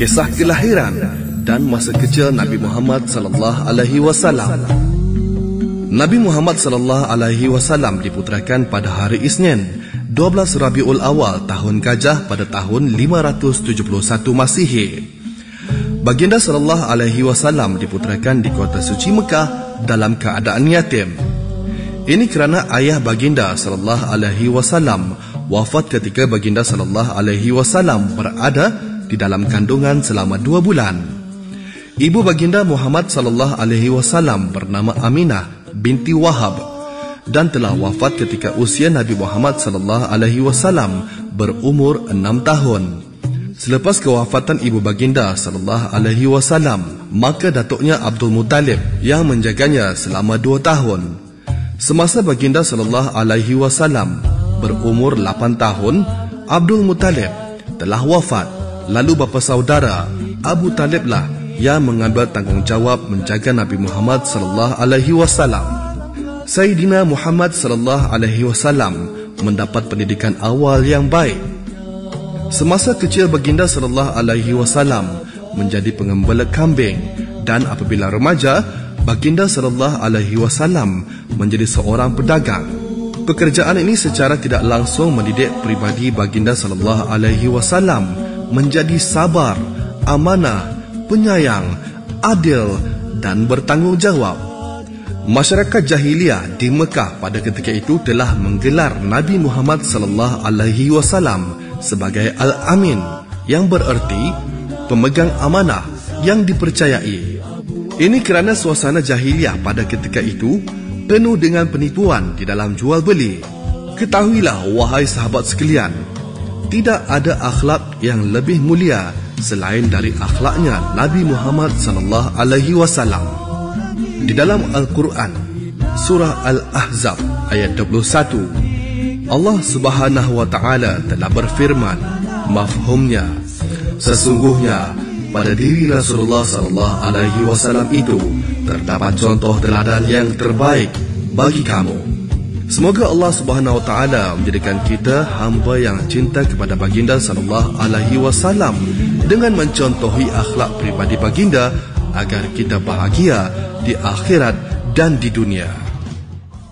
Kisah kelahiran dan masa kecil Nabi Muhammad sallallahu alaihi wasallam. Nabi Muhammad sallallahu alaihi wasallam diputerakan pada hari Isnin, 12 Rabiul Awal tahun Gajah pada tahun 571 Masihi. Baginda sallallahu alaihi wasallam diputerakan di kota suci Mekah dalam keadaan yatim. Ini kerana ayah baginda sallallahu alaihi wasallam wafat ketika baginda sallallahu alaihi wasallam berada di dalam kandungan selama 2 bulan. Ibu baginda Muhammad sallallahu alaihi wasallam bernama Aminah binti Wahab dan telah wafat ketika usia Nabi Muhammad sallallahu alaihi wasallam berumur 6 tahun. Selepas kewafatan ibu baginda sallallahu alaihi wasallam, maka datuknya Abdul Muttalib yang menjaganya selama 2 tahun. Semasa baginda sallallahu alaihi wasallam berumur 8 tahun, Abdul Muttalib telah wafat. Lalu bapa saudara Abu Talib lah yang mengambil tanggungjawab menjaga Nabi Muhammad sallallahu alaihi wasallam. Sayyidina Muhammad sallallahu alaihi wasallam mendapat pendidikan awal yang baik. Semasa kecil baginda sallallahu alaihi wasallam menjadi pengembala kambing, dan apabila remaja baginda sallallahu alaihi wasallam menjadi seorang pedagang. Pekerjaan ini secara tidak langsung mendidik pribadi baginda sallallahu alaihi wasallam menjadi sabar, amanah, penyayang, adil dan bertanggungjawab. Masyarakat jahiliyah di Mekah pada ketika itu telah menggelar Nabi Muhammad sallallahu alaihi wasallam sebagai Al-Amin, yang bererti pemegang amanah yang dipercayai. Ini kerana suasana jahiliyah pada ketika itu penuh dengan penipuan di dalam jual beli. Ketahuilah wahai sahabat sekalian, tidak ada akhlak yang lebih mulia selain dari akhlaknya Nabi Muhammad sallallahu alaihi wasallam. Di dalam Al-Quran, surah Al-Ahzab ayat 21, Allah Subhanahu wa taala telah berfirman, mafhumnya, sesungguhnya pada diri Rasulullah sallallahu alaihi wasallam itu terdapat contoh teladan yang terbaik bagi kamu. Semoga Allah Subhanahu wa taala menjadikan kita hamba yang cinta kepada baginda sallallahu alaihi wasallam dengan mencontohi akhlak pribadi baginda agar kita bahagia di akhirat dan di dunia.